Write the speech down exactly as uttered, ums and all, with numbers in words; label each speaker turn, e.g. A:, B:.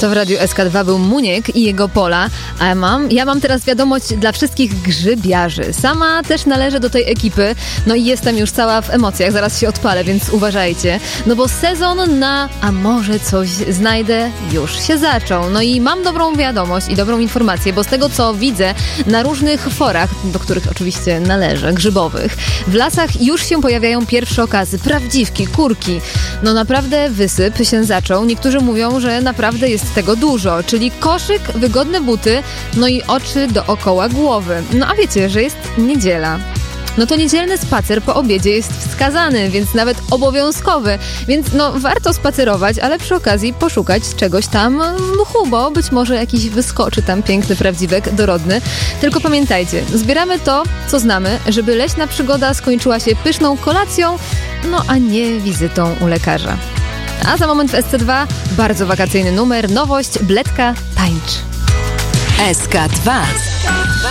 A: To w Radiu S K dwa był Muniek i jego Pola, a ja mam, ja mam teraz wiadomość dla wszystkich grzybiarzy. Sama też należę do tej ekipy, no i jestem już cała w emocjach, zaraz się odpalę, więc uważajcie. No bo sezon na a może coś znajdę już się zaczął. No i mam dobrą wiadomość i dobrą informację, bo z tego co widzę na różnych forach, do których oczywiście należę, grzybowych, w lasach już się pojawiają pierwsze okazy, prawdziwki, kurki. No naprawdę wysyp się zaczął. Niektórzy mówią, że naprawdę jest tego dużo, czyli koszyk, wygodne buty, no i oczy dookoła głowy. No a wiecie, że jest niedziela. No to niedzielny spacer po obiedzie jest wskazany, więc nawet obowiązkowy. Więc no warto spacerować, ale przy okazji poszukać czegoś tam w mchu, bo być może jakiś wyskoczy tam piękny prawdziwek dorodny. Tylko pamiętajcie, zbieramy to, co znamy, żeby leśna przygoda skończyła się pyszną kolacją, no a nie wizytą u lekarza. A za moment w S C dwa bardzo wakacyjny numer, nowość, Bledka tańcz.
B: S K dwa.